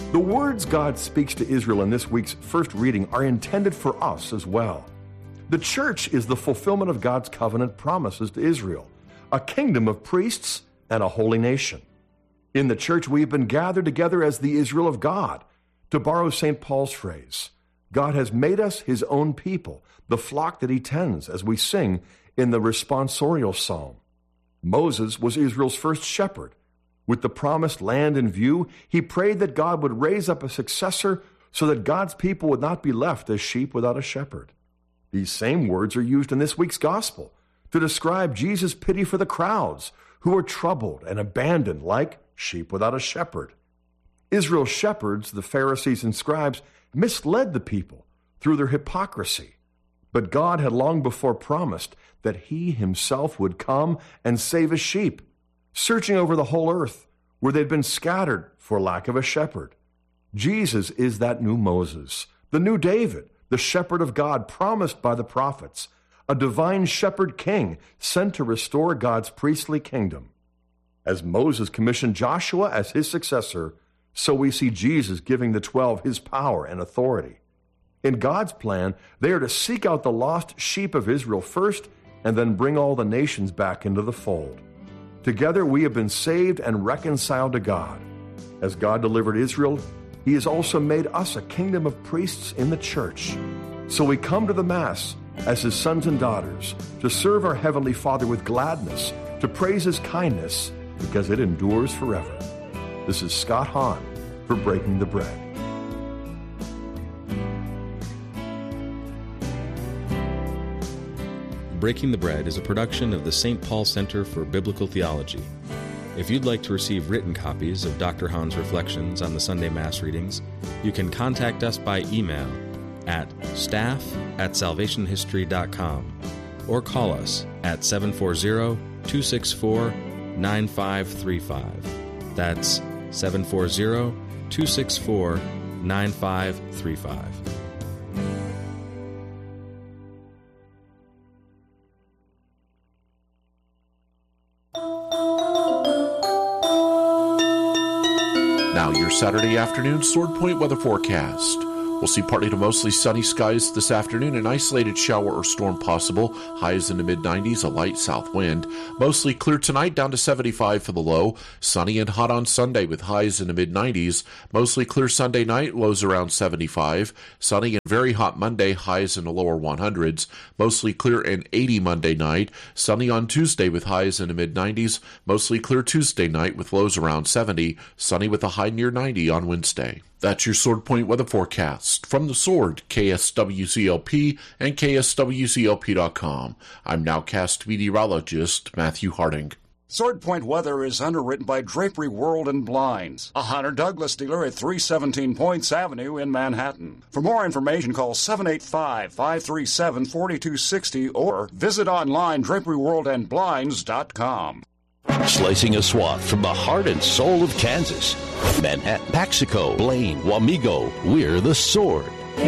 The words God speaks to Israel in this week's first reading are intended for us as well. The church is the fulfillment of God's covenant promises to Israel, a kingdom of priests and a holy nation. In the church, we have been gathered together as the Israel of God. To borrow St. Paul's phrase, God has made us his own people, the flock that he tends, as we sing in the responsorial psalm. Moses was Israel's first shepherd. With the promised land in view, he prayed that God would raise up a successor so that God's people would not be left as sheep without a shepherd. These same words are used in this week's gospel to describe Jesus' pity for the crowds who were troubled and abandoned like sheep without a shepherd. Israel's shepherds, the Pharisees and scribes, misled the people through their hypocrisy. But God had long before promised that he himself would come and save his sheep, searching over the whole earth where they'd been scattered for lack of a shepherd. Jesus is that new Moses, the new David, the shepherd of God promised by the prophets, a divine shepherd king sent to restore God's priestly kingdom. As Moses commissioned Joshua as his successor, so we see Jesus giving the 12 his power and authority. In God's plan, they are to seek out the lost sheep of Israel first and then bring all the nations back into the fold. Together we have been saved and reconciled to God. As God delivered Israel, he has also made us a kingdom of priests in the church. So we come to the Mass as his sons and daughters to serve our Heavenly Father with gladness, to praise his kindness because it endures forever. This is Scott Hahn for Breaking the Bread. Breaking the Bread is a production of the St. Paul Center for Biblical Theology. If you'd like to receive written copies of Dr. Hahn's reflections on the Sunday Mass readings, you can contact us by email at staff@salvationhistory.com or call us at 740-264-9535. That's 740-264-9535. Now your Saturday afternoon Sword Point weather forecast. We'll see partly to mostly sunny skies this afternoon, an isolated shower or storm possible, highs in the mid-90s, a light south wind. Mostly clear tonight, down to 75 for the low. Sunny and hot on Sunday with highs in the mid-90s. Mostly clear Sunday night, lows around 75. Sunny and very hot Monday, highs in the lower 100s. Mostly clear and 80 Monday night. Sunny on Tuesday with highs in the mid-90s. Mostly clear Tuesday night with lows around 70. Sunny with a high near 90 on Wednesday. That's your Sword Point weather forecast. From the Sword, KSWCLP and KSWCLP.com. I'm nowcast meteorologist Matthew Harding. Sword Point weather is underwritten by Drapery World and Blinds, a Hunter Douglas dealer at 317 Points Avenue in Manhattan. For more information, call 785-537-4260 or visit online draperyworldandblinds.com. Slicing a swath from the heart and soul of Kansas. Manhattan, Paxico, Blaine, Wamego, we're the Sword.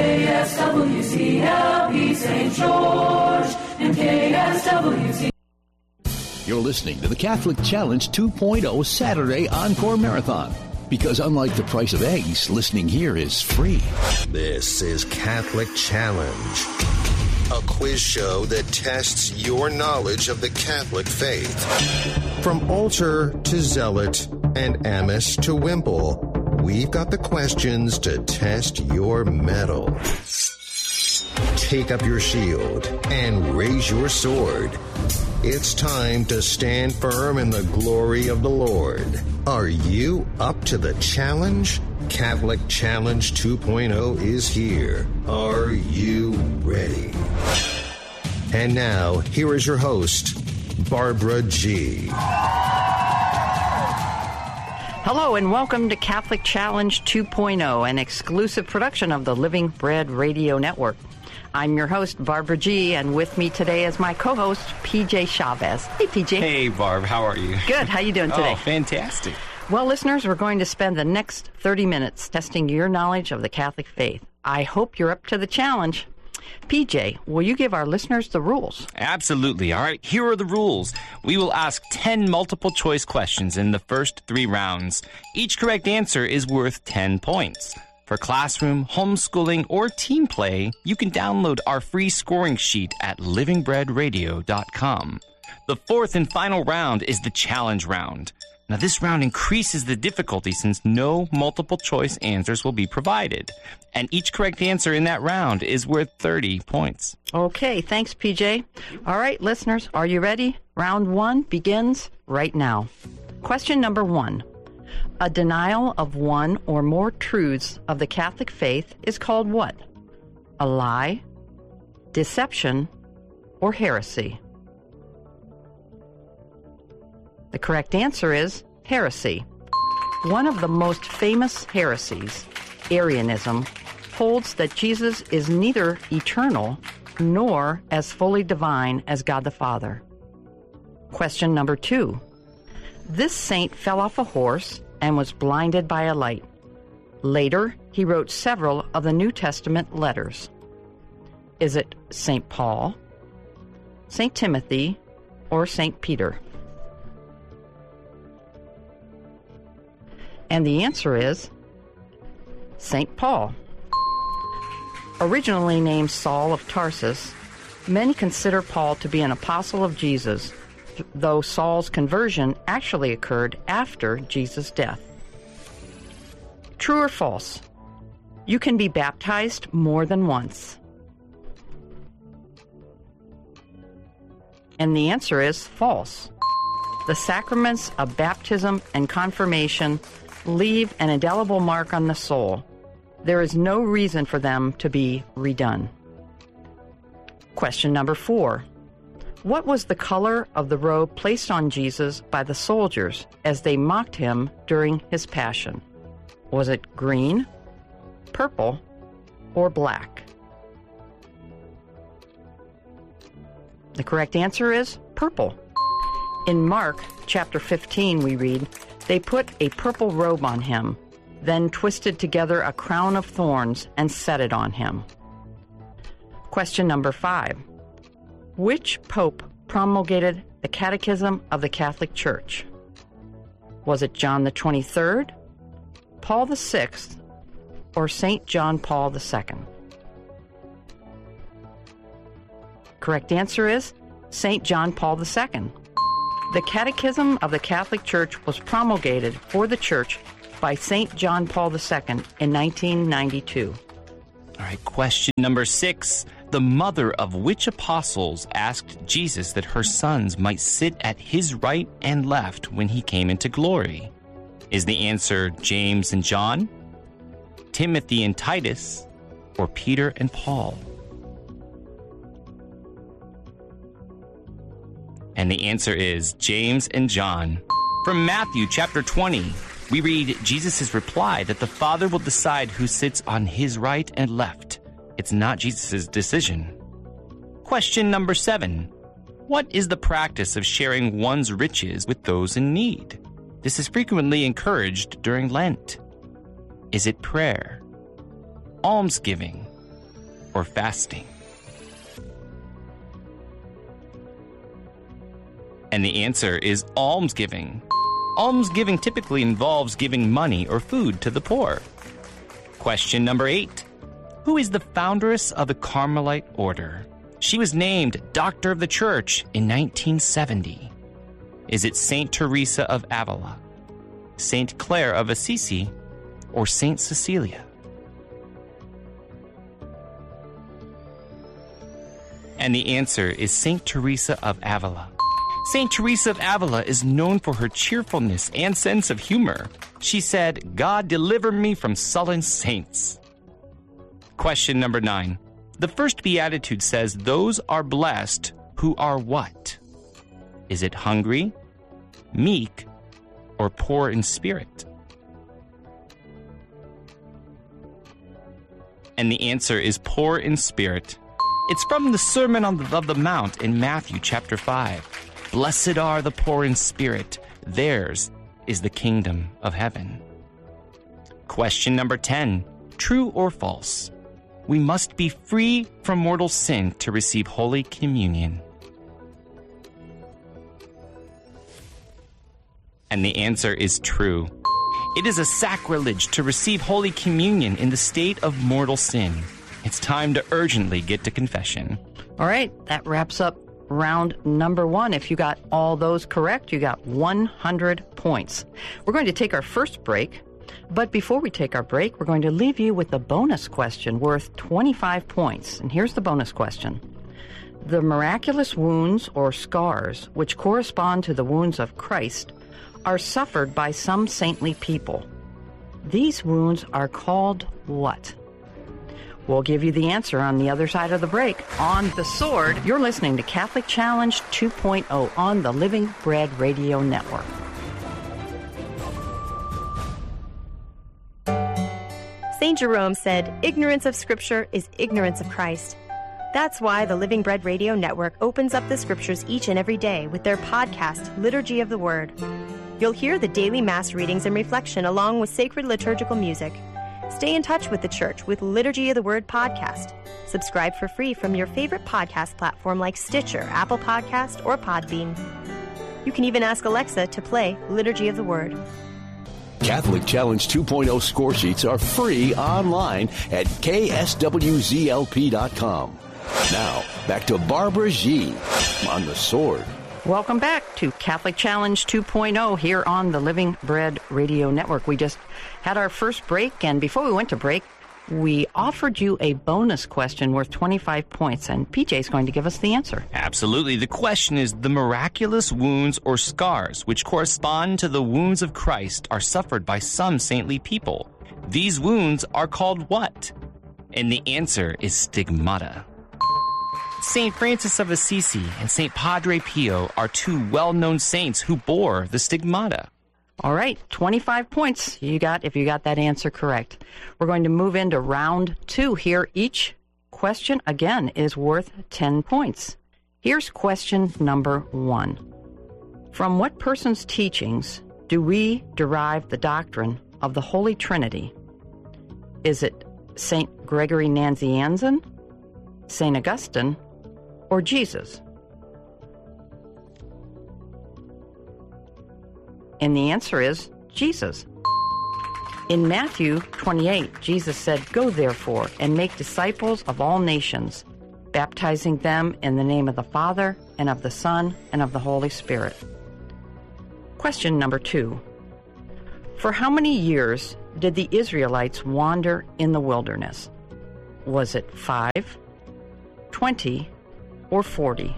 KSWCLP St. George and KSWC. You're listening to the Catholic Challenge 2.0 Saturday Encore Marathon. Because unlike the price of eggs, listening here is free. This is Catholic Challenge, a quiz show that tests your knowledge of the Catholic faith. From altar to zealot and amice to wimple, we've got the questions to test your mettle. Take up your shield and raise your sword. It's time to stand firm in the glory of the Lord. Are you up to the challenge? Catholic Challenge 2.0 is here. Are you ready? And now, here is your host, Barbara G. Hello and welcome to Catholic Challenge 2.0, an exclusive production of the Living Bread Radio Network. I'm your host, Barbara G., and with me today is my co-host, PJ Chavez. Hey, PJ. Hey, Barb. How are you? Good. How you doing today? Oh, fantastic. Well, listeners, we're going to spend the next 30 minutes testing your knowledge of the Catholic faith. I hope you're up to the challenge. PJ, will you give our listeners the rules? Absolutely. All right, here are the rules. We will ask 10 multiple-choice questions in the first 3 rounds. Each correct answer is worth 10 points. For classroom, homeschooling, or team play, you can download our free scoring sheet at livingbreadradio.com. The 4th and final round is the challenge round. Now, this round increases the difficulty since no multiple-choice answers will be provided. And each correct answer in that round is worth 30 points. Okay, thanks, PJ. All right, listeners, are you ready? Round 1 begins right now. Question number 1. A denial of one or more truths of the Catholic faith is called what? A lie, deception, or heresy? The correct answer is heresy. One of the most famous heresies, Arianism, holds that Jesus is neither eternal nor as fully divine as God the Father. Question number 2. This saint fell off a horse and was blinded by a light. Later, he wrote several of the New Testament letters. Is it St. Paul, St. Timothy, or St. Peter? And the answer is St. Paul. Originally named Saul of Tarsus, many consider Paul to be an apostle of Jesus, though Saul's conversion actually occurred after Jesus' death. True or false? You can be baptized more than once. And the answer is false. The sacraments of baptism and confirmation leave an indelible mark on the soul. There is no reason for them to be redone. Question number 4. What was the color of the robe placed on Jesus by the soldiers as they mocked him during his passion? Was it green, purple, or black? The correct answer is purple. In Mark chapter 15 we read, "They put a purple robe on him, then twisted together a crown of thorns and set it on him." Question number 5. Which pope promulgated the Catechism of the Catholic Church? Was it John the 23rd, Paul the 6th, or St. John Paul II? Correct answer is St. John Paul II. The Catechism of the Catholic Church was promulgated for the Church by St. John Paul II in 1992. All right, question number 6. The mother of which apostles asked Jesus that her sons might sit at his right and left when he came into glory? Is the answer James and John, Timothy and Titus, or Peter and Paul? And the answer is James and John. From Matthew chapter 20, we read Jesus' reply that the Father will decide who sits on his right and left. It's not Jesus' decision. Question number 7. What is the practice of sharing one's riches with those in need? This is frequently encouraged during Lent. Is it prayer, almsgiving, or fasting? And the answer is almsgiving. Almsgiving typically involves giving money or food to the poor. Question number 8. Who is the founderess of the Carmelite order? She was named Doctor of the Church in 1970. Is it St. Teresa of Avila, St. Clare of Assisi, or St. Cecilia? And the answer is St. Teresa of Avila. St. Teresa of Avila is known for her cheerfulness and sense of humor. She said, "God deliver me from sullen saints." Question number 9. The first beatitude says, "Those are blessed who are" what? Is it hungry, meek, or poor in spirit? And the answer is poor in spirit. It's from the Sermon on the Mount in Matthew chapter 5. Blessed are the poor in spirit. Theirs is the kingdom of heaven. Question number 10. True or false? we must be free from mortal sin to receive Holy Communion? And the answer is true. It is a sacrilege to receive Holy Communion in the state of mortal sin. It's time to urgently get to confession. All right, that wraps up round number 1. If you got all those correct, you got 100 points. We're going to take our first break, but before we take our break, we're going to leave you with a bonus question worth 25 points. And here's the bonus question. The miraculous wounds or scars, which correspond to the wounds of Christ, are suffered by some saintly people. These wounds are called what? We'll give you the answer on the other side of the break. On The Sword, you're listening to Catholic Challenge 2.0 on the Living Bread Radio Network. St. Jerome said, "Ignorance of Scripture is ignorance of Christ." That's why the Living Bread Radio Network opens up the Scriptures each and every day with their podcast, Liturgy of the Word. You'll hear the daily Mass readings and reflection along with sacred liturgical music. Stay in touch with the Church with Liturgy of the Word podcast. Subscribe for free from your favorite podcast platform like Stitcher, Apple Podcast, or Podbean. You can even ask Alexa to play Liturgy of the Word. Catholic Challenge 2.0 score sheets are free online at kswzlp.com. Now, back to Barbara G. on The Sword. Welcome back to Catholic Challenge 2.0 here on the Living Bread Radio Network. We just had our first break, and before we went to break, we offered you a bonus question worth 25 points, and PJ is going to give us the answer. Absolutely. The question is, the miraculous wounds or scars, which correspond to the wounds of Christ, are suffered by some saintly people. These wounds are called what? And the answer is stigmata. St. Francis of Assisi and St. Padre Pio are two well-known saints who bore the stigmata. All right, 25 points you got if you got that answer correct. We're going to move into round 2 here. Each question, again, is worth 10 points. Here's question number 1. From what person's teachings do we derive the doctrine of the Holy Trinity? Is it St. Gregory Nazianzen, St. Augustine, or Jesus? And the answer is Jesus. In Matthew 28, Jesus said, "Go therefore and make disciples of all nations, baptizing them in the name of the Father and of the Son and of the Holy Spirit." Question number 2. For how many years did the Israelites wander in the wilderness? Was it 5, 20, or 40?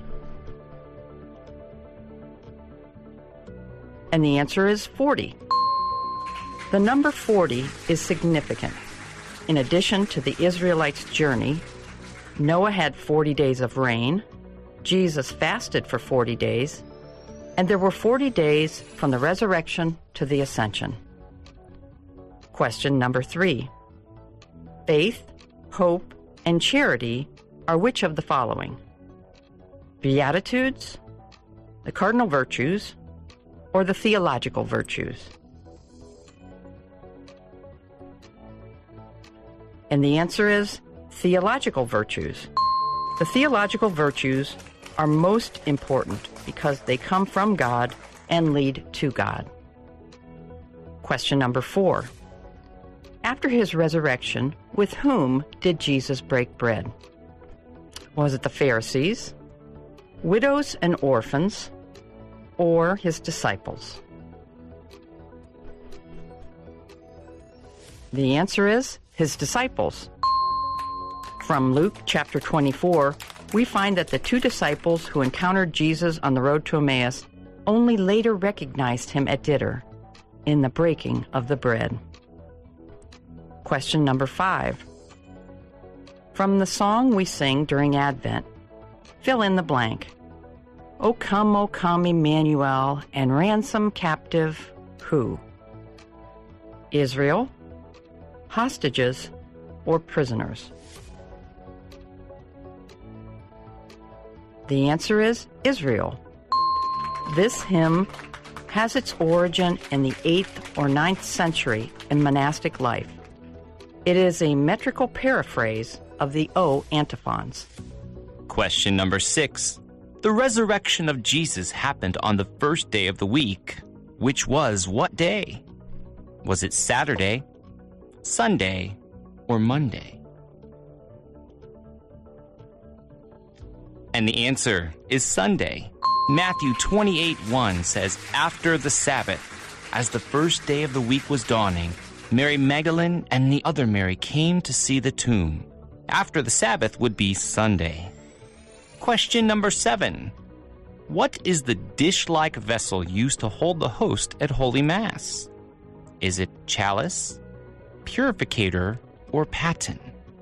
And the answer is 40. The number 40 is significant. In addition to the Israelites' journey, Noah had 40 days of rain, Jesus fasted for 40 days, and there were 40 days from the resurrection to the ascension. Question number 3. Faith, hope, and charity are which of the following? Beatitudes, the cardinal virtues, or the theological virtues? And the answer is theological virtues. The theological virtues are most important because they come from God and lead to God. Question number 4. After his resurrection, with whom did Jesus break bread? Was it the Pharisees, widows and orphans, or his disciples? The answer is his disciples. From Luke chapter 24, we find that the 2 disciples who encountered Jesus on the road to Emmaus only later recognized him at dinner in the breaking of the bread. Question number 5. From the song we sing during Advent, fill in the blank. O come, Emmanuel, and ransom captive who? Israel, hostages, or prisoners? The answer is Israel. This hymn has its origin in the 8th or 9th century in monastic life. It is a metrical paraphrase of the O antiphons? Question number 6. The resurrection of Jesus happened on the first day of the week, which was what day? Was it Saturday, Sunday, or Monday? And the answer is Sunday. Matthew 28:1 says, after the Sabbath, as the first day of the week was dawning, Mary Magdalene and the other Mary came to see the tomb. After the Sabbath would be Sunday. Question number 7. What is the dish-like vessel used to hold the host at Holy Mass? Is it chalice, purificator, or paten?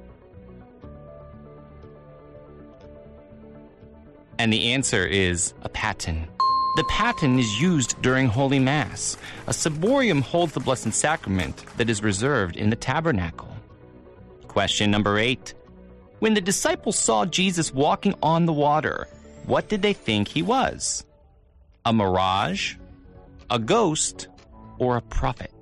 And the answer is a paten. The paten is used during Holy Mass. A ciborium holds the Blessed Sacrament that is reserved in the tabernacle. Question number 8. When the disciples saw Jesus walking on the water, what did they think he was? A mirage, a ghost, or a prophet?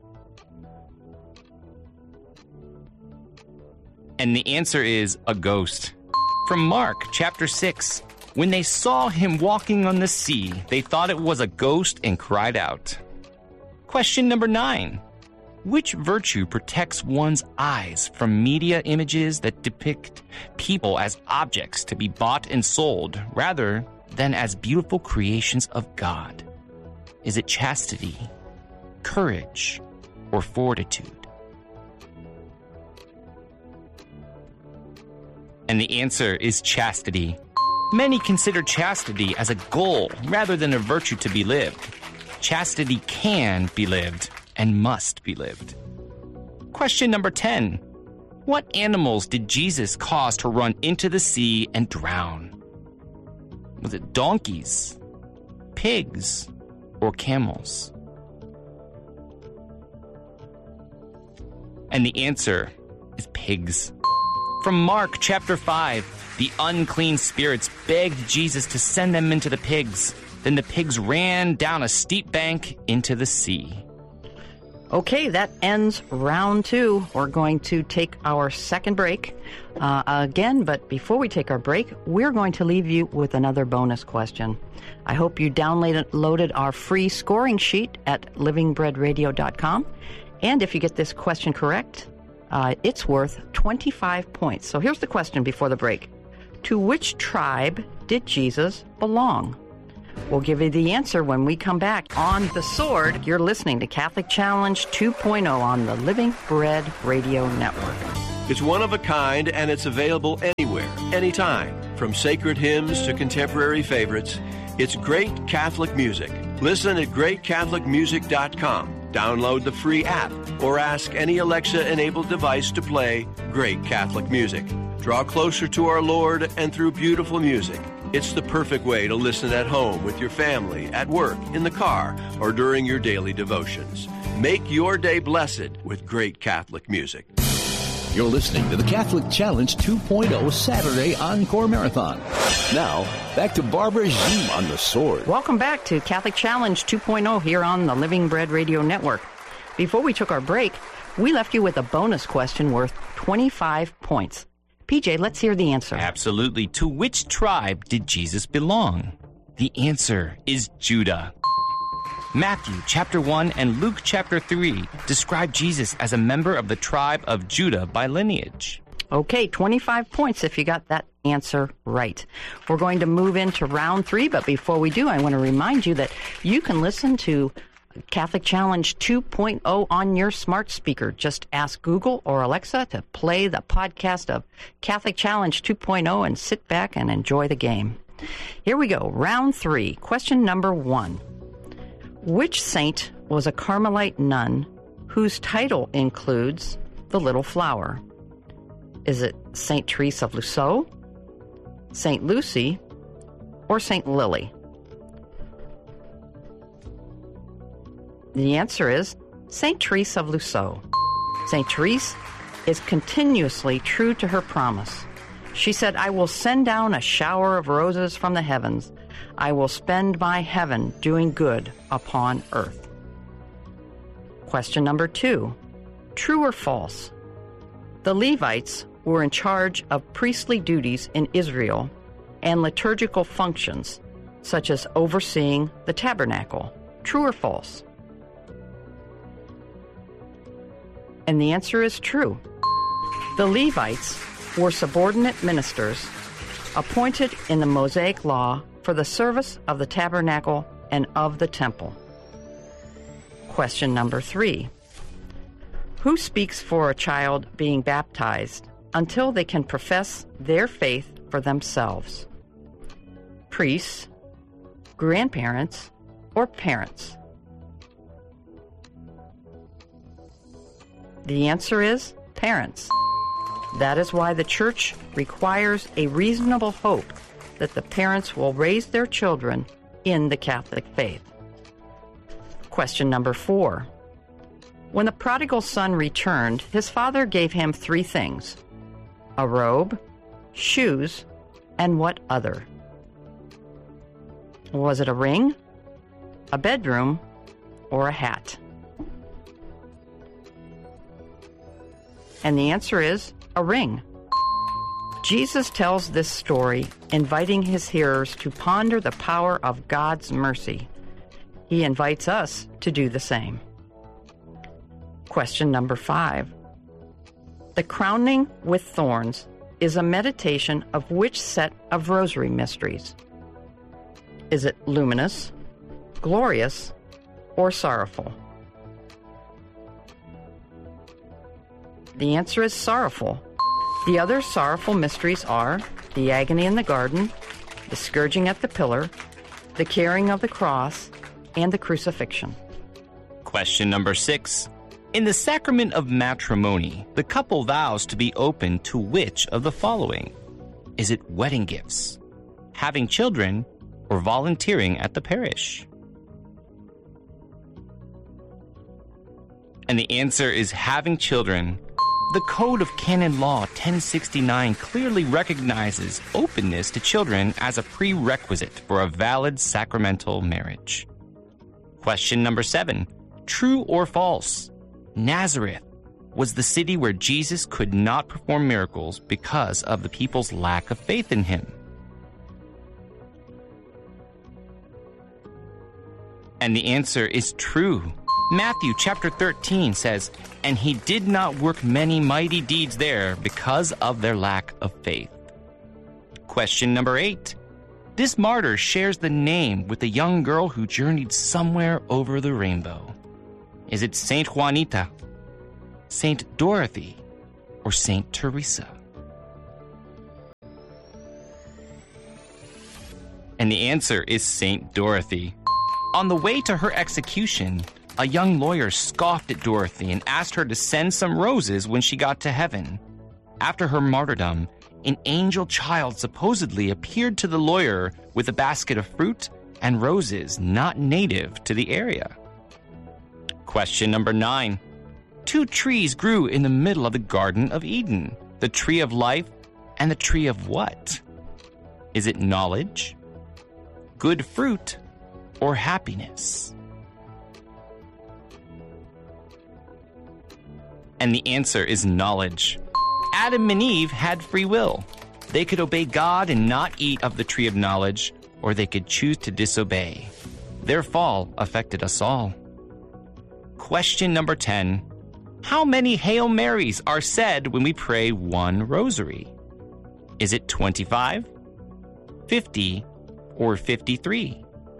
And the answer is a ghost. From Mark chapter 6. When they saw him walking on the sea, they thought it was a ghost and cried out. Question number 9. Which virtue protects one's eyes from media images that depict people as objects to be bought and sold rather than as beautiful creations of God? Is it chastity, courage, or fortitude? And the answer is chastity. Many consider chastity as a goal rather than a virtue to be lived. Chastity can be lived and must be lived. Question number 10. What animals did Jesus cause to run into the sea and drown? Was it donkeys, pigs, or camels? And the answer is pigs. From Mark chapter 5. The unclean spirits begged Jesus to send them into the pigs. Then the pigs ran down a steep bank into the sea. Okay, that ends round 2. We're going to take our second break again, but before we take our break, we're going to leave you with another bonus question. I hope you downloaded our free scoring sheet at livingbreadradio.com. And if you get this question correct, it's worth 25 points. So here's the question before the break. To which tribe did Jesus belong? We'll give you the answer when we come back on The Sword. You're listening to Catholic Challenge 2.0 on the Living Bread Radio Network. It's one of a kind, and it's available anywhere, anytime. From sacred hymns to contemporary favorites, it's great Catholic music. Listen at greatcatholicmusic.com. Download the free app or ask any Alexa-enabled device to play Great Catholic Music. Draw closer to our Lord and through beautiful music. It's the perfect way to listen at home with your family, at work, in the car, or during your daily devotions. Make your day blessed with Great Catholic Music. You're listening to the Catholic Challenge 2.0 Saturday Encore Marathon. Now, back to Barbara G. on The Sword. Welcome back to Catholic Challenge 2.0 here on the Living Bread Radio Network. Before we took our break, we left you with a bonus question worth 25 points. PJ, let's hear the answer. Absolutely. To which tribe did Jesus belong? The answer is Judah. Matthew chapter 1 and Luke chapter 3 describe Jesus as a member of the tribe of Judah by lineage. Okay, 25 points if you got that answer right. We're going to move into round 3, but before we do, I want to remind you that you can listen to Catholic Challenge 2.0 on your smart speaker. Just ask Google or Alexa to play the podcast of Catholic Challenge 2.0 and sit back and enjoy the game. Here we go. Round 3. Question number 1. Which saint was a Carmelite nun whose title includes the little flower? Is it Saint Therese of Lisieux, Saint Lucy, or Saint Lily? The answer is Saint Therese of Lisieux. Saint Therese is continuously true to her promise. She said, I will send down a shower of roses from the heavens. I will spend my heaven doing good upon earth. Question number 2. True or false? The Levites were in charge of priestly duties in Israel and liturgical functions, such as overseeing the tabernacle. True or false? And the answer is true. The Levites were subordinate ministers appointed in the Mosaic Law for the service of the tabernacle and of the temple. Question number 3. Who speaks for a child being baptized until they can profess their faith for themselves? Priests, grandparents, or parents? The answer is parents. That is why the Church requires a reasonable hope that the parents will raise their children in the Catholic faith. Question number 4. When the prodigal son returned, his father gave him 3 things: a robe, shoes, and what other? Was it a ring, a bedroom, or a hat? And the answer is a ring. Jesus tells this story, inviting his hearers to ponder the power of God's mercy. He invites us to do the same. Question number 5. The crowning with thorns is a meditation of which set of rosary mysteries? Is it luminous, glorious, or sorrowful? The answer is sorrowful. The other sorrowful mysteries are the agony in the garden, the scourging at the pillar, the carrying of the cross, and the crucifixion. Question number 6. In the sacrament of matrimony, the couple vows to be open to which of the following? Is it wedding gifts, having children, or volunteering at the parish? And the answer is having children. The Code of Canon Law 1069 clearly recognizes openness to children as a prerequisite for a valid sacramental marriage. Question number 7. True or false? Nazareth was the city where Jesus could not perform miracles because of the people's lack of faith in him. And the answer is true. Matthew chapter 13 says, "And he did not work many mighty deeds there because of their lack of faith." Question number 8. This martyr shares the name with a young girl who journeyed somewhere over the rainbow. Is it Saint Juanita, Saint Dorothy, or Saint Teresa? And the answer is Saint Dorothy. On the way to her execution, a young lawyer scoffed at Dorothy and asked her to send some roses when she got to heaven. After her martyrdom, an angel child supposedly appeared to the lawyer with a basket of fruit and roses not native to the area. Question number 9. 2 trees grew in the middle of the Garden of Eden, the tree of life and the tree of what? Is it knowledge, good fruit, or happiness? And the answer is knowledge. Adam and Eve had free will. They could obey God and not eat of the tree of knowledge, or they could choose to disobey. Their fall affected us all. Question number 10. How many Hail Marys are said when we pray one rosary? Is it 25, 50, or 53?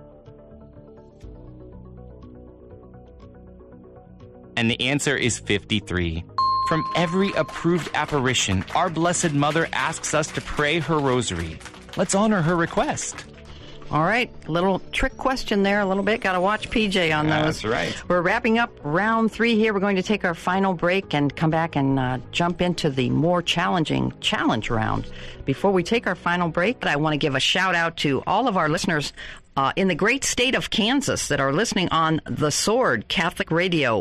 And the answer is 53. From every approved apparition, our Blessed Mother asks us to pray her rosary. Let's honor her request. All right, little trick question there a little bit. Got to watch PJ on those. That's right. We're wrapping up round 3 here. We're going to take our final break and come back and jump into the more challenging challenge round. Before we take our final break, I want to give a shout out to all of our listeners in the great state of Kansas that are listening on The Sword Catholic Radio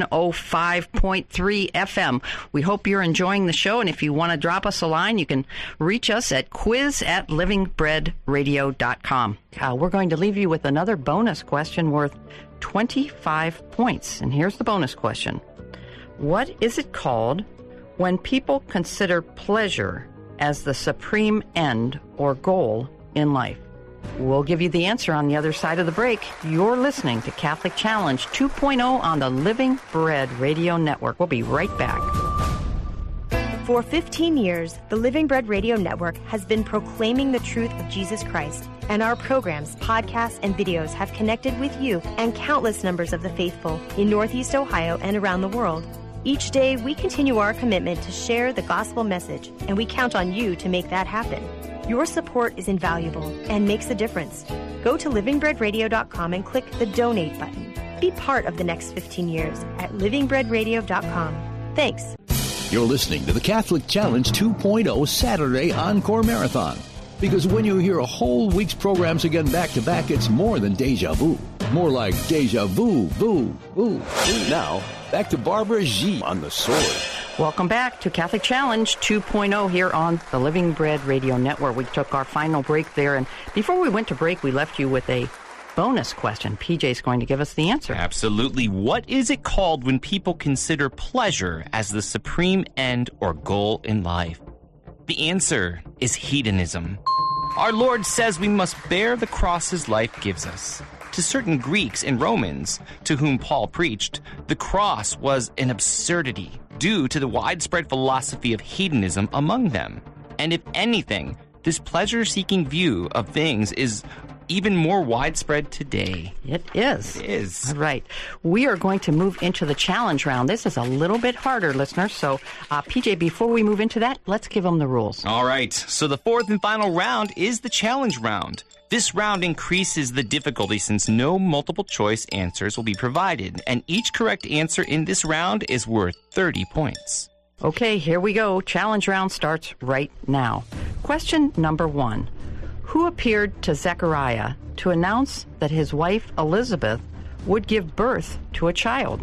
105.3 FM. We hope you're enjoying the show, and if you want to drop us a line, you can reach us at quiz@livingbreadradio.com. We're going to leave you with another bonus question worth 25 points, and here's the bonus question. What is it called When people consider pleasure as the supreme end or goal in life? We'll give you the answer on the other side of the break. You're listening to Catholic Challenge 2.0 on the Living Bread Radio Network. We'll be right back. For 15 years, the Living Bread Radio Network has been proclaiming the truth of Jesus Christ, and our programs, podcasts, and videos have connected with you and countless numbers of the faithful in Northeast Ohio and around the world. Each day, we continue our commitment to share the gospel message, and we count on you to make that happen. Your support is invaluable and makes a difference. Go to livingbreadradio.com and click the donate button. Be part of the next 15 years at livingbreadradio.com. Thanks. You're listening to the Catholic Challenge 2.0 Saturday Encore Marathon. Because when you hear a whole week's programs again back to back, it's more than deja vu. More like deja vu, vu, vu. Now, back to Barbara G. on the sword. Welcome back to Catholic Challenge 2.0 here on the Living Bread Radio Network. We took our final break there, and before we went to break, we left you with a bonus question. PJ's going to give us the answer. Absolutely. What is it called when people consider pleasure as the supreme end or goal in life? The answer is hedonism. Our Lord says we must bear the crosses life gives us. To certain Greeks and Romans, to whom Paul preached, the cross was an absurdity due to the widespread philosophy of hedonism among them. And if anything, this pleasure-seeking view of things is even more widespread today. It is. It is. All right. We are going to move into the challenge round. This is a little bit harder, listeners. So, PJ, before we move into that, let's give them the rules. All right. So the fourth and final round is the challenge round. This round increases the difficulty since no multiple choice answers will be provided, and each correct answer in this round is worth 30 points. Okay, here we go. Challenge round starts right now. Question number 1. Who appeared to Zechariah to announce that his wife Elizabeth would give birth to a child?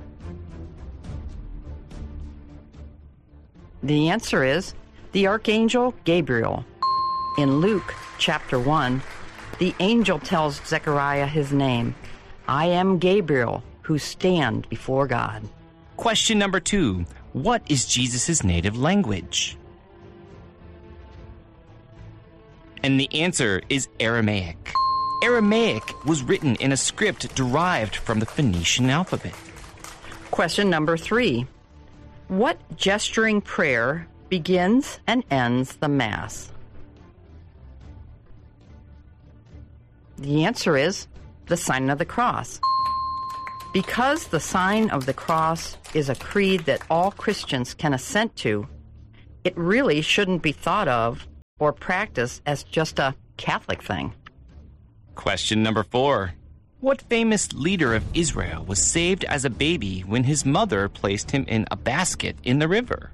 The answer is the Archangel Gabriel. In Luke chapter 1, the angel tells Zechariah his name. I am Gabriel, who stand before God. Question number 2. What is Jesus' native language? And the answer is Aramaic. Aramaic was written in a script derived from the Phoenician alphabet. Question number 3. What gesturing prayer begins and ends the Mass? The answer is the sign of the cross. Because the sign of the cross is a creed that all Christians can assent to, it really shouldn't be thought of or practiced as just a Catholic thing. Question number 4. What famous leader of Israel was saved as a baby when his mother placed him in a basket in the river?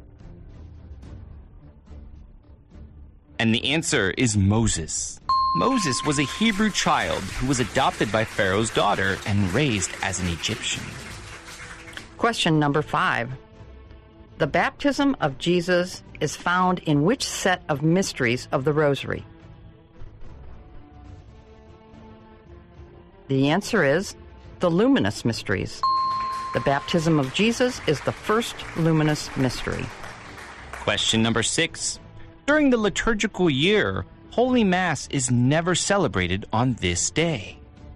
And the answer is Moses. Moses was a Hebrew child who was adopted by Pharaoh's daughter and raised as an Egyptian. Question number 5. The baptism of Jesus is found in which set of mysteries of the Rosary? The answer is the luminous mysteries. The baptism of Jesus is the first luminous mystery. Question number 6. During the liturgical year, Holy Mass is never celebrated on this day.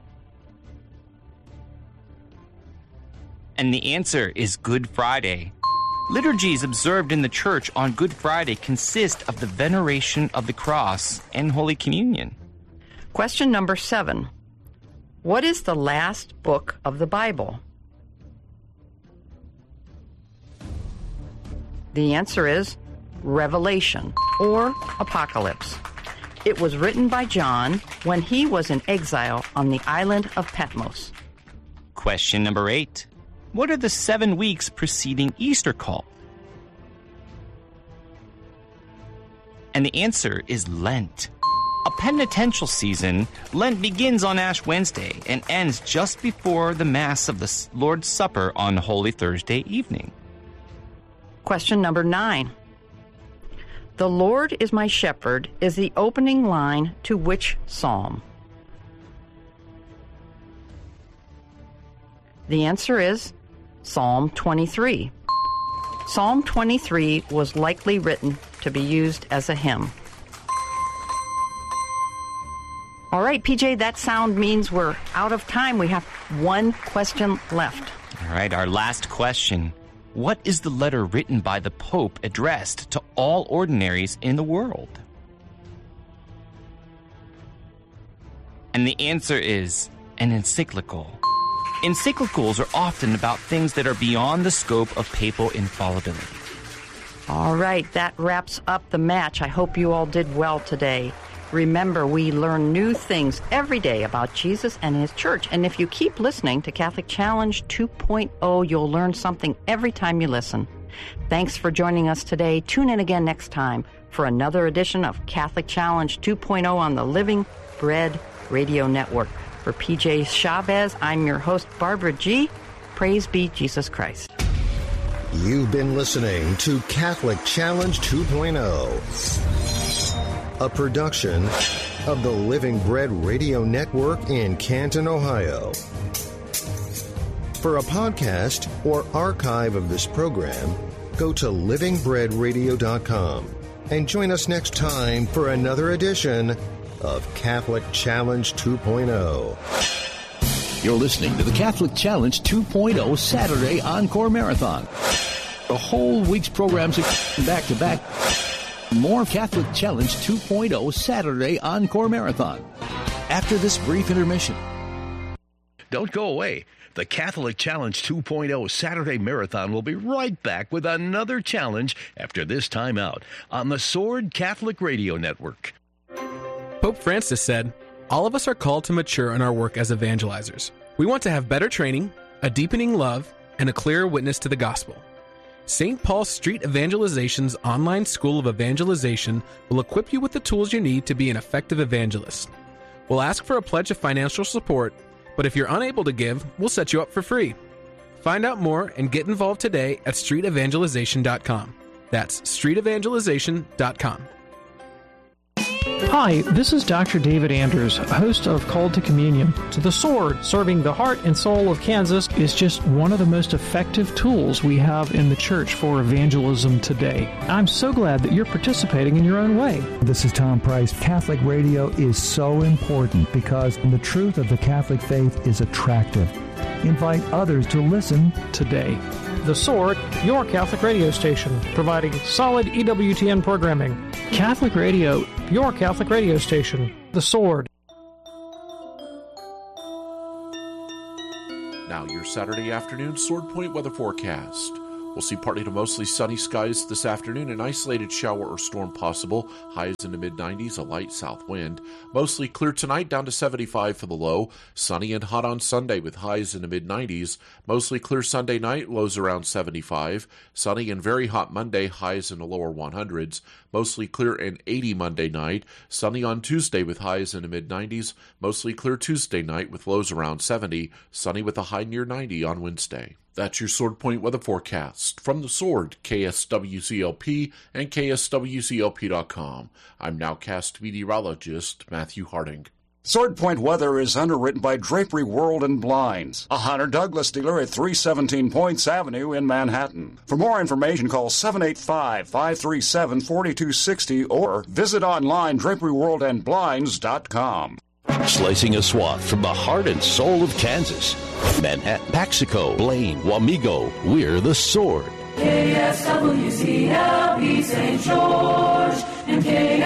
And the answer is Good Friday. Liturgies observed in the Church on Good Friday consist of the veneration of the cross and Holy Communion. Question number 7. What is the last book of the Bible? The answer is Revelation or Apocalypse. It was written by John when he was in exile on the island of Patmos. Question number 8. What are the 7 weeks preceding Easter called? And the answer is Lent. A penitential season, Lent begins on Ash Wednesday and ends just before the Mass of the Lord's Supper on Holy Thursday evening. Question number 9. The Lord is my shepherd is the opening line to which psalm? The answer is Psalm 23. Psalm 23 was likely written to be used as a hymn. All right, PJ, that sound means we're out of time. We have one question left. All right, our last question. What is the letter written by the Pope addressed to all ordinaries in the world? And the answer is an encyclical. Encyclicals are often about things that are beyond the scope of papal infallibility. All right, that wraps up the match. I hope you all did well today. Remember, we learn new things every day about Jesus and his church. And if you keep listening to Catholic Challenge 2.0, you'll learn something every time you listen. Thanks for joining us today. Tune in again next time for another edition of Catholic Challenge 2.0 on the Living Bread Radio Network. For PJ Chavez, I'm your host, Barbara G. Praise be Jesus Christ. You've been listening to Catholic Challenge 2.0. A production of the Living Bread Radio Network in Canton, Ohio. For a podcast or archive of this program, go to livingbreadradio.com and join us next time for another edition of Catholic Challenge 2.0. You're listening to the Catholic Challenge 2.0 Saturday Encore Marathon. A whole week's programs back to back. More Catholic Challenge 2.0 Saturday Encore Marathon after this brief intermission. Don't go away. The Catholic Challenge 2.0 Saturday Marathon will be right back with another challenge after this time out on the Sword Catholic Radio Network. Pope Francis said, "All of us are called to mature in our work as evangelizers. We want to have better training, a deepening love, and a clearer witness to the gospel. St. Paul Street Evangelization's online school of evangelization will equip you with the tools you need to be an effective evangelist. We'll ask for a pledge of financial support, but if you're unable to give, we'll set you up for free. Find out more and get involved today at streetevangelization.com. That's streetevangelization.com. Hi, this is Dr. David Anders, host of Called to Communion. The Sword, serving the heart and soul of Kansas, is just one of the most effective tools we have in the church for evangelism today. I'm so glad that you're participating in your own way. This is Tom Price. Catholic radio is so important because the truth of the Catholic faith is attractive. Invite others to listen today. The Sword, your Catholic radio station, providing solid EWTN programming. Catholic Radio, your Catholic radio station. The Sword. Now your Saturday afternoon Sword Point weather forecast. We'll see partly to mostly sunny skies this afternoon, an isolated shower or storm possible, highs in the mid-90s, a light south wind. Mostly clear tonight, down to 75 for the low. Sunny and hot on Sunday with highs in the mid-90s. Mostly clear Sunday night, lows around 75. Sunny and very hot Monday, highs in the lower 100s. Mostly clear and 80 Monday night. Sunny on Tuesday with highs in the mid-90s. Mostly clear Tuesday night with lows around 70. Sunny with a high near 90 on Wednesday. That's your Sword Point weather forecast. From the Sword, KSWCLP and KSWCLP.com. I'm nowcast meteorologist Matthew Harding. Sword Point weather is underwritten by Drapery World and Blinds, a Hunter Douglas dealer at 317 Points Avenue in Manhattan. For more information, call 785-537-4260 or visit online draperyworldandblinds.com. Slicing a swath from the heart and soul of Kansas. Manhattan, Paxico, Blaine, Wamego, we're the Sword. KSWCLP St. George and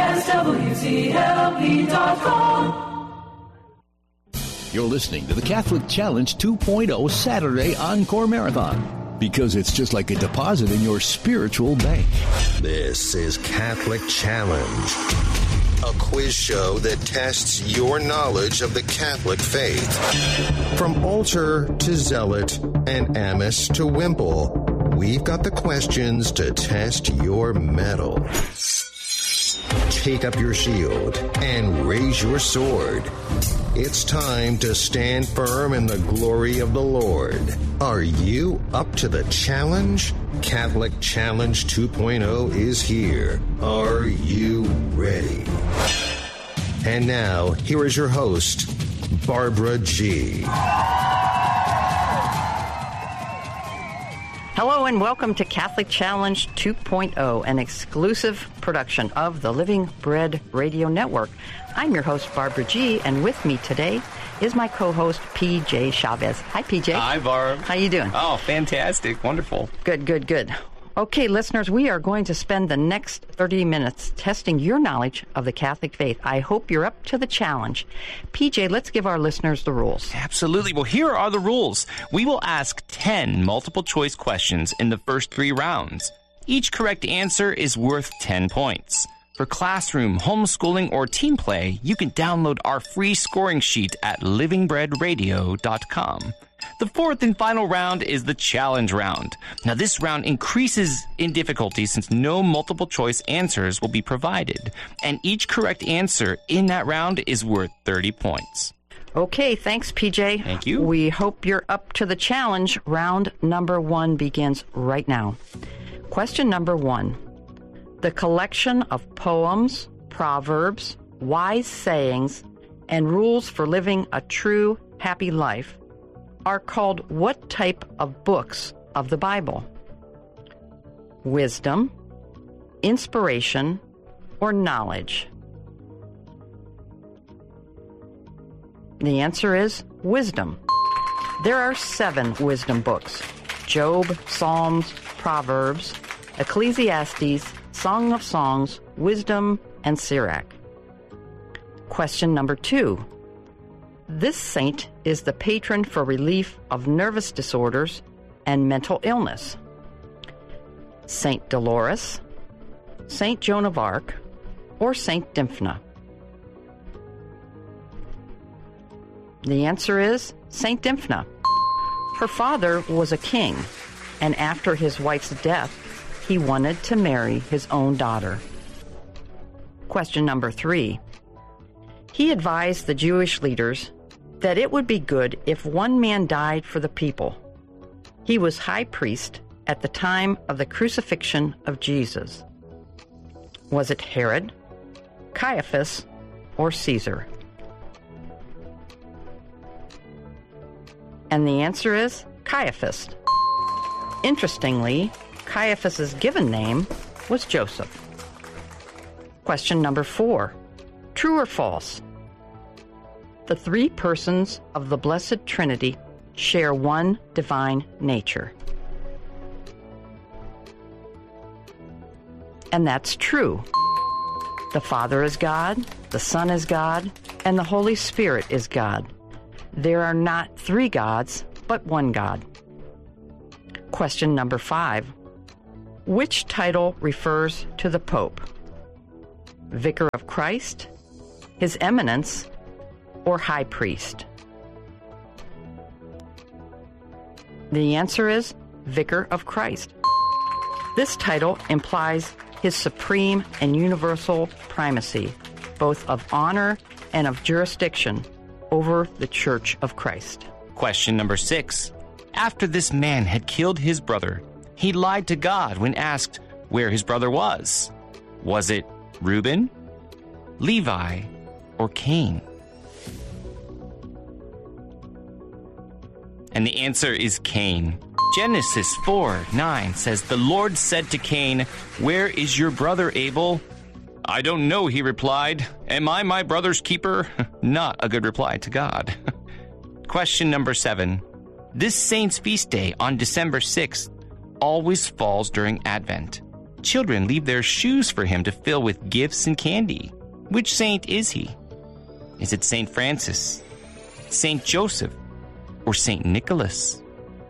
KSWCLP.com. You're listening to the Catholic Challenge 2.0 Saturday Encore Marathon, because it's just like a deposit in your spiritual bank. This is Catholic Challenge, a quiz show that tests your knowledge of the Catholic faith. From altar to zealot and amice to wimple, we've got the questions to test your mettle. Take up your shield and raise your sword. It's time to stand firm in the glory of the Lord. Are you up to the challenge? Catholic Challenge 2.0 is here. Are you ready? And now, here is your host, Barbara G. Hello and welcome to Catholic Challenge 2.0, an exclusive production of the Living Bread Radio Network. I'm your host, Barbara G., and with me today is my co-host, PJ Chavez. Hi, PJ. Hi, Barb. How you doing? Oh, fantastic. Wonderful. Good. Okay, listeners, we are going to spend the next 30 minutes testing your knowledge of the Catholic faith. I hope you're up to the challenge. PJ, let's give our listeners the rules. Absolutely. Well, here are the rules. We will ask 10 multiple-choice questions in the first 3 rounds. Each correct answer is worth 10 points. For classroom, homeschooling, or team play, you can download our free scoring sheet at livingbreadradio.com. The fourth and final round is the challenge round. Now, this round increases in difficulty since no multiple choice answers will be provided, and each correct answer in that round is worth 30 points. Okay, thanks, PJ. Thank you. We hope you're up to the challenge. Round number 1 begins right now. Question number 1. The collection of poems, proverbs, wise sayings, and rules for living a true, happy life are called what type of books of the Bible? Wisdom, inspiration, or knowledge? The answer is wisdom. There are 7 wisdom books: Job, Psalms, Proverbs, Ecclesiastes, Song of Songs, Wisdom, and Sirach. Question number 2. This saint is the patron for relief of nervous disorders and mental illness. Saint Dolores, Saint Joan of Arc, or Saint Dymphna? The answer is Saint Dymphna. Her father was a king, and after his wife's death, he wanted to marry his own daughter. Question number 3. He advised the Jewish leaders that it would be good if one man died for the people. He was high priest at the time of the crucifixion of Jesus. Was it Herod, Caiaphas, or Caesar? And the answer is Caiaphas. Interestingly, Caiaphas's given name was Joseph. Question number 4. True or false? The 3 persons of the Blessed Trinity share one divine nature. And that's true. The Father is God, the Son is God, and the Holy Spirit is God. There are not 3 gods, but one God. Question number 5. Which title refers to the Pope? Vicar of Christ, His Eminence, or High Priest? The answer is Vicar of Christ. This title implies his supreme and universal primacy, both of honor and of jurisdiction over the Church of Christ. Question number 6. After this man had killed his brother, he lied to God when asked where his brother was. Was it Reuben, Levi, or Cain? And the answer is Cain. Genesis 4:9 says, "The Lord said to Cain, 'Where is your brother Abel?' 'I don't know,' he replied. 'Am I my brother's keeper?'" Not a good reply to God. Question number 7. This saint's feast day on December 6th always falls during Advent. Children leave their shoes for him to fill with gifts and candy. Which saint is he? Is it Saint Francis, Saint Joseph, or Saint Nicholas?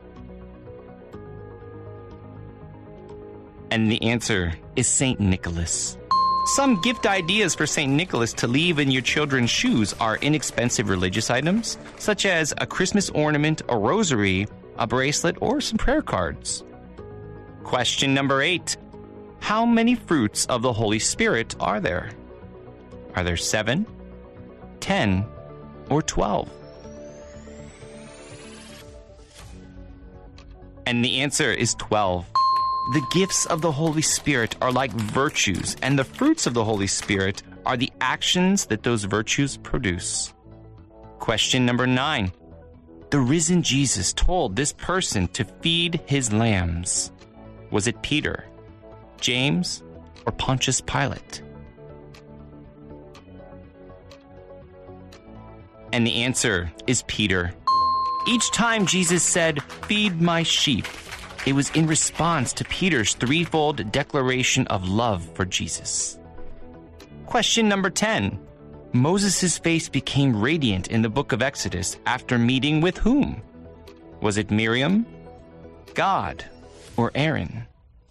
And the answer is Saint Nicholas. Some gift ideas for St. Nicholas to leave in your children's shoes are inexpensive religious items, such as a Christmas ornament, a rosary, a bracelet, or some prayer cards. Question number 8. How many fruits of the Holy Spirit are there? Are there 7, 10, or 12? And the answer is 12. The gifts of the Holy Spirit are like virtues, and the fruits of the Holy Spirit are the actions that those virtues produce. Question number 9. the risen Jesus told this person to feed his lambs? Was it Peter, James, or Pontius Pilate? And the answer is Peter. Each time Jesus said, "Feed my sheep," it was in response to Peter's threefold declaration of love for Jesus. Question number 10. Moses' face became radiant in the book of Exodus after meeting with whom? Was it Miriam, God, or Aaron?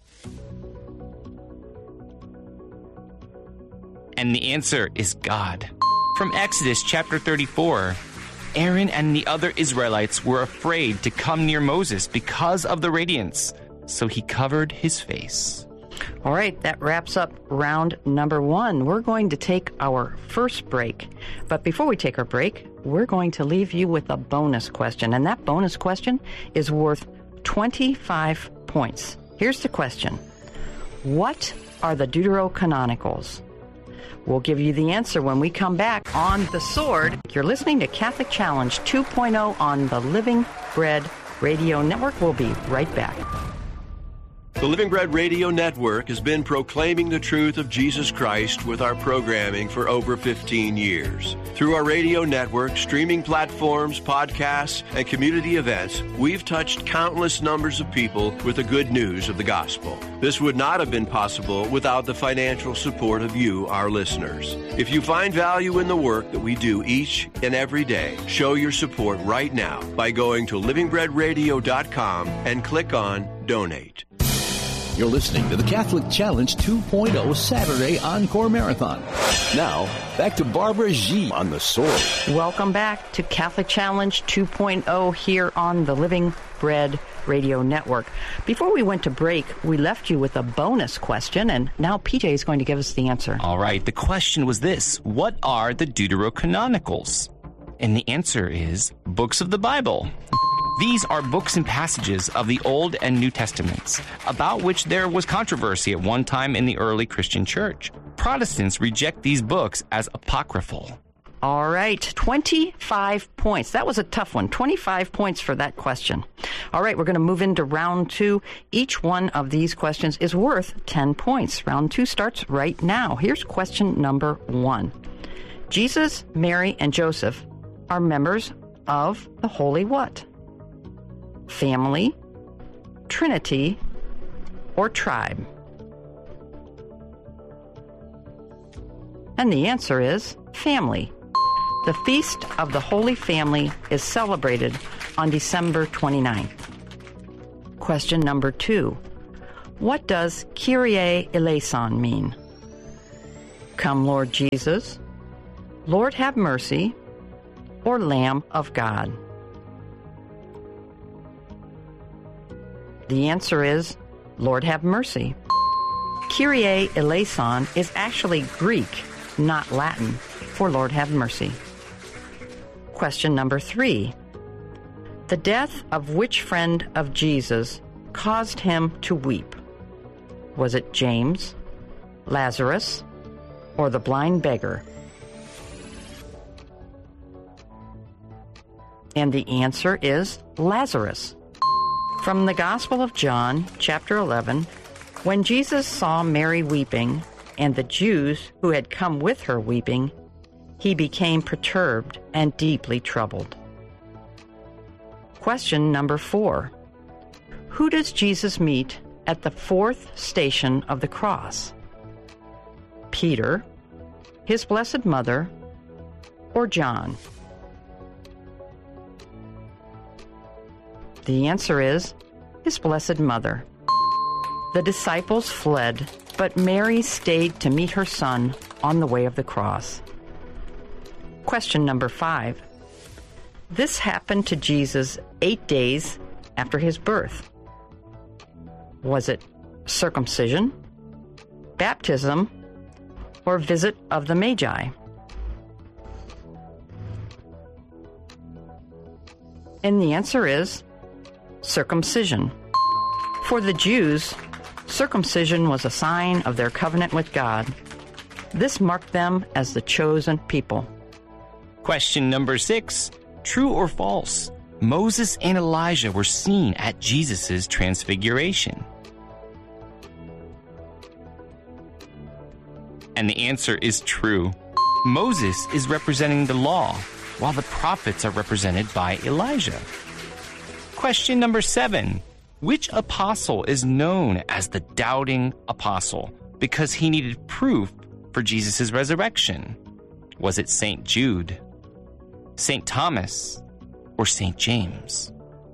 And the answer is God. From Exodus chapter 34, Aaron and the other Israelites were afraid to come near Moses because of the radiance, so he covered his face. All right, that wraps up round number 1. We're going to take our first break. But before we take our break, we're going to leave you with a bonus question. And that bonus question is worth 25 points. Here's the question. What are the Deuterocanonicals? We'll give you the answer when we come back on The Sword. You're listening to Catholic Challenge 2.0 on the Living Bread Radio Network. We'll be right back. The Living Bread Radio Network has been proclaiming the truth of Jesus Christ with our programming for over 15 years. Through our radio network, streaming platforms, podcasts, and community events, we've touched countless numbers of people with the good news of the gospel. This would not have been possible without the financial support of you, our listeners. If you find value in the work that we do each and every day, show your support right now by going to livingbreadradio.com and click on Donate. You're listening to the Catholic Challenge 2.0 Saturday Encore Marathon. Now, back to Barbara G. on The Sword. Welcome back to Catholic Challenge 2.0 here on the Living Bread Radio Network. Before we went to break, we left you with a bonus question, and now PJ is going to give us the answer. All right, the question was this. What are the Deuterocanonicals? And the answer is books of the Bible. These are books and passages of the Old and New Testaments, about which there was controversy at one time in the early Christian church. Protestants reject these books as apocryphal. All right, 25 points. That was a tough one. 25 points for that question. All right, we're going to move into round 2. Each one of these questions is worth 10 points. Round 2 starts right now. Here's question number 1. Jesus, Mary, and Joseph are members of the Holy what? Family, Trinity, or tribe? And the answer is family. The Feast of the Holy Family is celebrated on December 29th. Question number 2. What does Kyrie eleison mean? Come, Lord Jesus, Lord have mercy, or Lamb of God? The answer is, Lord have mercy. Kyrie eleison is actually Greek, not Latin, for Lord have mercy. Question number 3. The death of which friend of Jesus caused him to weep? Was it James, Lazarus, or the blind beggar? And the answer is Lazarus. From the Gospel of John, chapter 11, when Jesus saw Mary weeping, and the Jews who had come with her weeping, he became perturbed and deeply troubled. Question number 4. Who does Jesus meet at the 4th station of the cross? Peter, his Blessed Mother, or John? The answer is his Blessed Mother. The disciples fled, but Mary stayed to meet her son on the way of the cross. Question number 5. This happened to Jesus 8 days after his birth. Was it circumcision, baptism, or visit of the Magi? And the answer is circumcision. For the Jews, circumcision was a sign of their covenant with God. This marked them as the chosen people. Question number 6. True or false? Moses and Elijah were seen at Jesus' transfiguration? And the answer is true. Moses is representing the law, while the prophets are represented by Elijah. Question number 7. Which apostle is known as the doubting apostle because he needed proof for Jesus' resurrection? Was it St. Jude, St. Thomas, or St. James?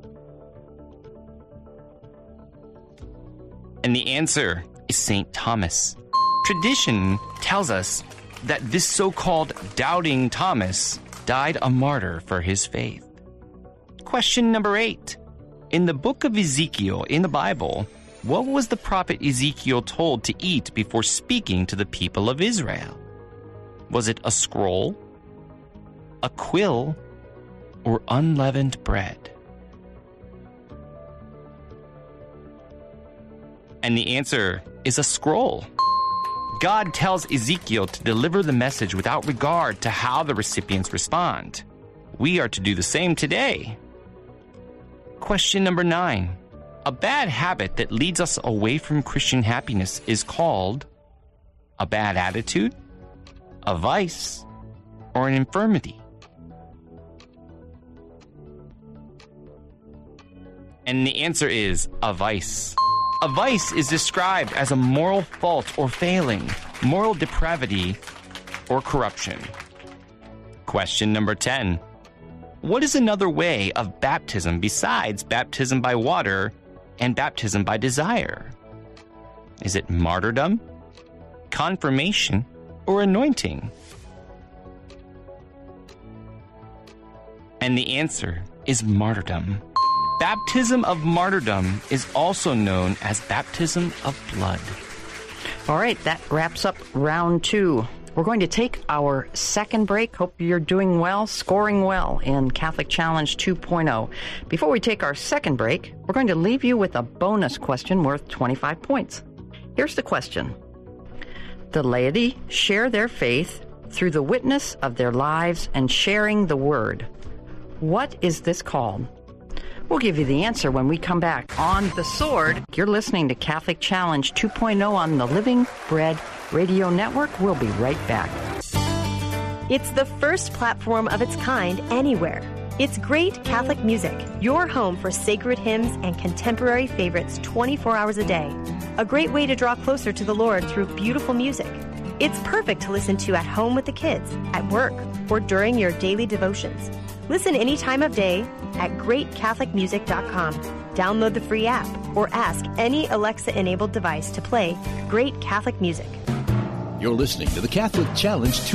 And the answer is St. Thomas. Tradition tells us that this so-called doubting Thomas died a martyr for his faith. Question number 8. In the book of Ezekiel in the Bible, what was the prophet Ezekiel told to eat before speaking to the people of Israel? Was it a scroll, a quill, or unleavened bread? And the answer is a scroll. God tells Ezekiel to deliver the message without regard to how the recipients respond. We are to do the same today. Question number 9. A bad habit that leads us away from Christian happiness is called a bad attitude, a vice, or an infirmity. And the answer is a vice. A vice is described as a moral fault or failing, moral depravity, or corruption. Question number 10. What is another way of baptism besides baptism by water and baptism by desire? Is it martyrdom, confirmation, or anointing? And the answer is martyrdom. Baptism of martyrdom is also known as baptism of blood. All right, that wraps up round 2. We're going to take our second break. Hope you're doing well, scoring well in Catholic Challenge 2.0. Before we take our second break, we're going to leave you with a bonus question worth 25 points. Here's the question. The laity share their faith through the witness of their lives and sharing the word. What is this called? We'll give you the answer when we come back on The Sword. You're listening to Catholic Challenge 2.0 on the Living Bread Radio Network. We'll be right back. It's the first platform of its kind anywhere. It's Great Catholic Music, your home for sacred hymns and contemporary favorites 24 hours a day. A great way to draw closer to the Lord through beautiful music. It's perfect to listen to at home with the kids, at work, or during your daily devotions. Listen any time of day at greatcatholicmusic.com. Download the free app or ask any Alexa-enabled device to play Great Catholic Music. You're listening to the Catholic Challenge